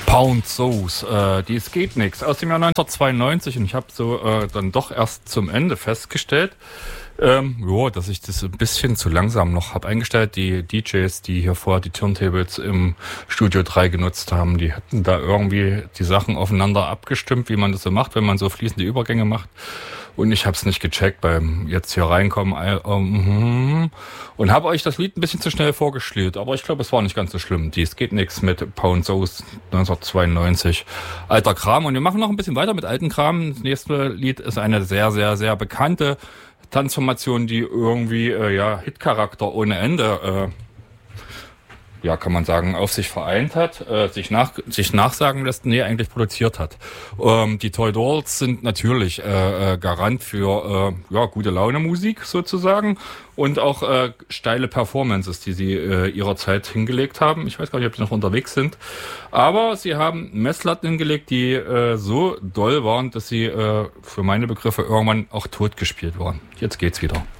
Pound Sauce, dies geht nix. Aus dem Jahr 1992 und ich habe so dann doch erst zum Ende festgestellt, dass ich das ein bisschen zu langsam noch habe eingestellt. Die DJs, die hier vorher die Turntables im Studio 3 genutzt haben, die hatten da irgendwie die Sachen aufeinander abgestimmt, wie man das so macht, wenn man so fließende Übergänge macht. Und ich habe es nicht gecheckt beim jetzt hier reinkommen und habe euch das Lied ein bisschen zu schnell vorgespielt. Aber ich glaube, es war nicht ganz so schlimm. Dies geht nix mit Pound Sauce 1992. Alter Kram. Und wir machen noch ein bisschen weiter mit alten Kram. Das nächste Lied ist eine sehr, sehr, sehr bekannte Transformation, die irgendwie Hitcharakter ohne Ende kann man sagen, auf sich vereint hat, sich nachsagen lässt, eigentlich produziert hat. Die Toy Dolls sind natürlich Garant für gute Laune Musik sozusagen und auch steile Performances, die sie ihrer Zeit hingelegt haben. Ich weiß gar nicht, ob sie noch unterwegs sind, aber sie haben Messlatten hingelegt, die so doll waren, dass sie für meine Begriffe irgendwann auch tot gespielt waren. Jetzt geht's wieder.